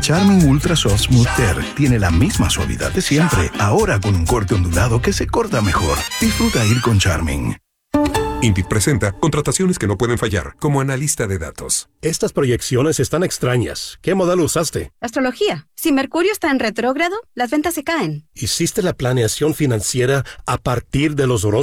Charmin Ultra Soft Smooth Tear tiene la misma suavidad de siempre, ahora con un corte ondulado que se corta mejor. Disfruta ir con Charmin. Indeed presenta contrataciones que no pueden fallar, como analista de datos. Estas proyecciones están extrañas. ¿Qué modelo usaste? Astrología. Si Mercurio está en retrógrado, las ventas se caen. ¿Hiciste la planeación financiera a partir de los horóscopos?